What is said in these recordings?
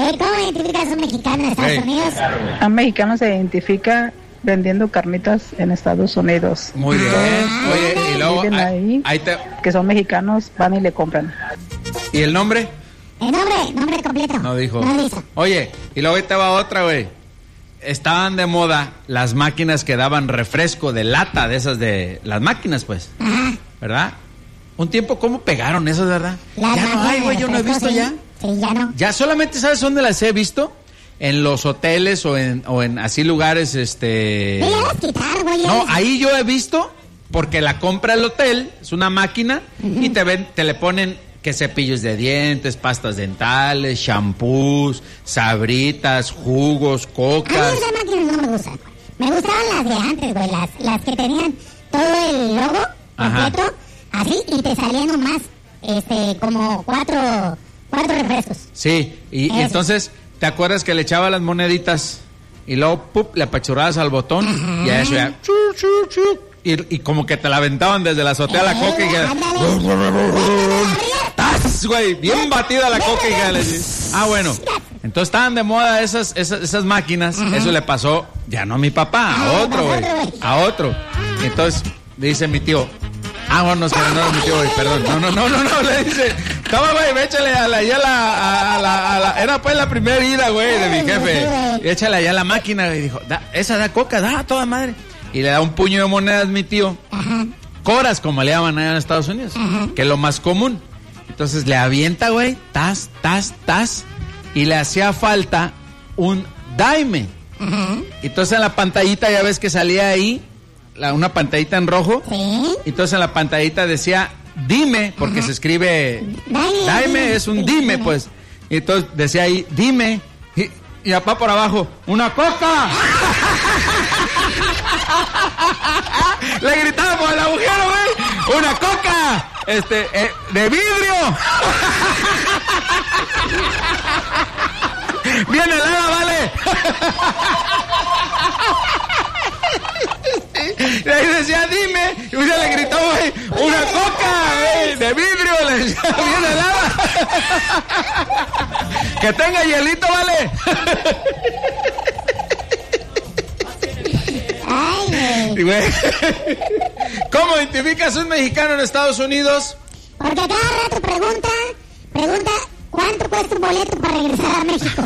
¿cómo identificas a un mexicano en Estados Unidos? A un mexicano se identifica vendiendo carnitas en Estados Unidos. Muy bien. Oye, y luego ahí que son mexicanos, van y le compran. ¿Y el nombre? El nombre completo. No dijo. No dijo. Oye, y luego ahí te va otra, güey. Estaban de moda las máquinas que daban refresco de lata, de esas de... Las máquinas, pues. Ajá. ¿Verdad? Un tiempo, ¿cómo pegaron esas, verdad? Ya no hay, güey, yo no he visto ya. Sí, ya no. Ya solamente, ¿sabes dónde las he visto? En los hoteles o en así lugares, Ya las quitaron, güey. No, ahí yo he visto, porque la compra el hotel, es una máquina, y te le ponen que cepillos de dientes, pastas dentales, shampoos, sabritas, jugos, cocas. A mí esas máquinas no me gustan. Me gustaban las de antes, güey, las que tenían todo el logo completo, así, y te salían nomás, como cuatro refrescos. Sí, y entonces, ¿te acuerdas que le echaba las moneditas y luego, ¡pup!, le apachurrabas al botón y a eso ya, y como que te la aventaban desde la azotea la coca y que... ¡Tas, güey! Bien batida la coca y que... bueno, entonces estaban de moda esas máquinas. Eso le pasó, ya no a mi papá, a otro, güey, a otro. Y entonces dice mi tío... bueno, no es mi tío, güey, perdón. No, le dice... Toma, güey, échale a la... Era pues la primera ida, güey, de mi jefe. Échale allá a la máquina, güey. Dijo, esa da coca, da toda madre. Y le da un puño de monedas mi tío. Coras, como le llaman allá en Estados Unidos. Que es lo más común. Entonces le avienta, güey, tas. Y le hacía falta un daime. Entonces en la pantallita, ya ves que salía ahí... una pantallita en rojo. ¿Sí? Entonces en la pantallita decía dime, porque se escribe dime, es un dime, pues. Y entonces decía ahí dime, y papá por abajo, ¡una coca! Le gritaba por el agujero, güey, ¡una coca! De vidrio. Bien helada, vale. Y ahí decía, dime. Y usted le gritó, güey, ¡una coca, güey, de vidrio! Le decía, bien helada. Que tenga hielito, vale. Ay, güey. ¿Cómo identificas un mexicano en Estados Unidos? Porque cada rato pregunta, ¿cuánto cuesta un boleto para regresar a México?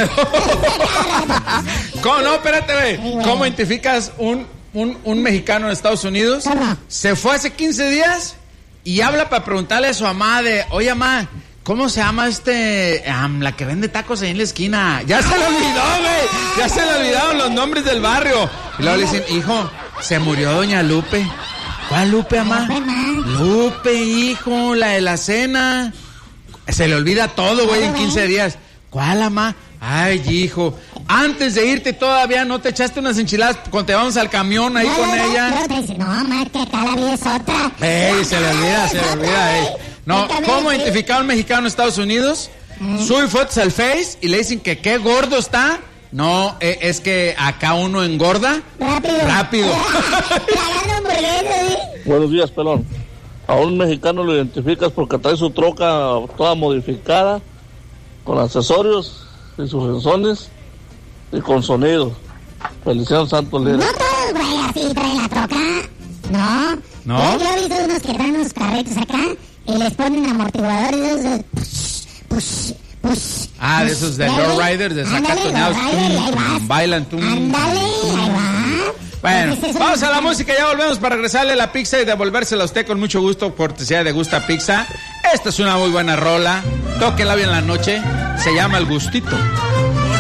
No, espérate, güey. ¿Cómo identificas un mexicano en Estados Unidos? ¿Cómo? Se fue hace 15 días y habla para preguntarle a su mamá oye, mamá, ¿cómo se llama la que vende tacos ahí en la esquina? Ya se le olvidó, güey. Ya se le olvidaron los nombres del barrio. Y luego le dicen, hijo, se murió doña Lupe. ¿Cuál Lupe, mamá? Lupe, hijo, la de la cena. Se le olvida todo, güey, en 15 días. ¿Cuál, mamá? Ay, hijo, antes de irte todavía no te echaste unas enchiladas cuando te vamos al camión ahí con ella. No, mamá, que cada vida es otra. Se le olvida. No, ¿cómo identificar a un mexicano en Estados Unidos? Sube fotos al Face y le dicen que qué gordo está. No, es que acá uno engorda rápido. Buenos días, pelón. A un mexicano lo identificas porque trae su troca toda modificada, con accesorios y sus sensones y con sonido. Feliciano Santos Lira. No todos, güey, así traen la troca. No. Yo he visto unos que traen unos carretos acá y les ponen amortiguadores de push. De esos de lowriders, de sacatoneados. Bailan tú. Ándale, ahí va. Bueno, vamos a la música, ya volvemos para regresarle la pizza y devolvérsela a usted con mucho gusto, cortesía de Gusta Pizza. Esta es una muy buena rola, tóquenla bien en la noche, se llama El Gustito.